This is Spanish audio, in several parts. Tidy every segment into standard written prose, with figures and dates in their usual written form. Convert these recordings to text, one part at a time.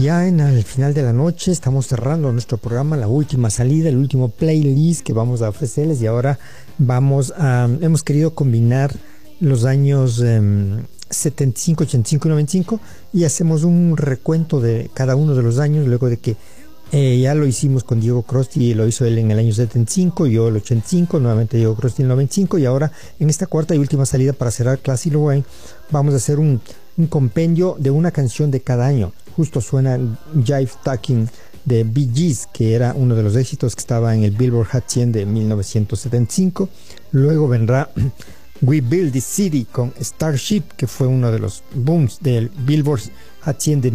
Ya en el final de la noche estamos cerrando nuestro programa, la última salida, el último playlist que vamos a ofrecerles, y ahora hemos querido combinar los años 75, 85 y 95 y hacemos un recuento de cada uno de los años, luego de que ya lo hicimos con Diego Crosti, lo hizo él en el año 75, yo el 85, nuevamente Diego Crosti en el 95, y ahora en esta cuarta y última salida para cerrar Classic Rewind vamos a hacer un compendio de una canción de cada año. Justo suena Jive Talking de Bee Gees, que era uno de los éxitos que estaba en el Billboard Hot 100 de 1975. Luego vendrá We Build This City con Starship, que fue uno de los booms del Billboard Hot 100 de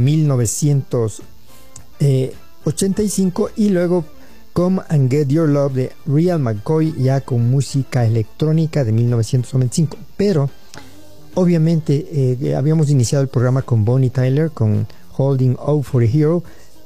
1985. Y luego Come and Get Your Love de Real McCoy, ya con música electrónica de 1995. Pero obviamente habíamos iniciado el programa con Bonnie Tyler, con Holding Out for a Hero,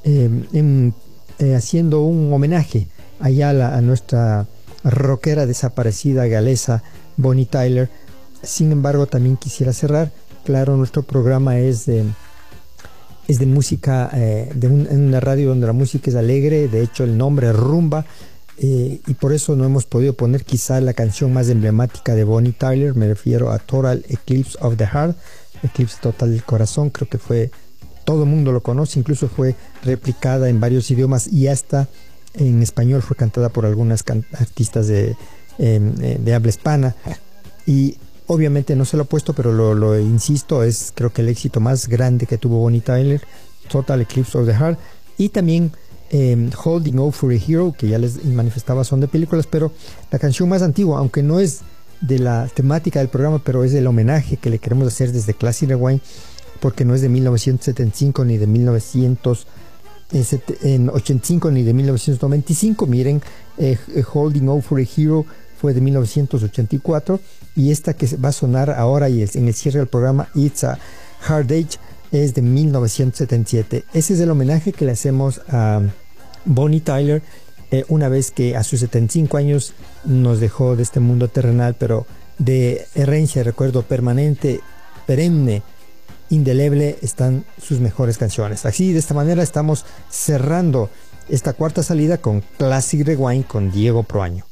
haciendo un homenaje allá a nuestra rockera desaparecida galesa Bonnie Tyler. Sin embargo, también quisiera cerrar, claro, nuestro programa es de música, en una radio donde la música es alegre, de hecho el nombre es rumba, y por eso no hemos podido poner quizá la canción más emblemática de Bonnie Tyler. Me refiero a Total Eclipse of the Heart, Eclipse Total del Corazón. Creo que todo el mundo lo conoce, incluso fue replicada en varios idiomas y hasta en español fue cantada por algunas artistas de habla hispana. Y obviamente no se lo he puesto, pero lo insisto, es creo que el éxito más grande que tuvo Bonnie Tyler, Total Eclipse of the Heart. Y también Holding Out for a Hero, que ya les manifestaba, son de películas, pero la canción más antigua, aunque no es de la temática del programa, pero es el homenaje que le queremos hacer desde Classic Rewind, porque no es de 1975 ni de 1985 ni de 1995. Miren, Holding Out for a Hero fue de 1984, y esta que va a sonar ahora y en el cierre del programa, It's a Hard Age, es de 1977. Ese es el homenaje que le hacemos a Bonnie Tyler, una vez que a sus 75 años nos dejó de este mundo terrenal, pero de herencia, recuerdo permanente, perenne, indeleble, están sus mejores canciones. Así, de esta manera estamos cerrando esta cuarta salida con Classic Rewind con Diego Proaño.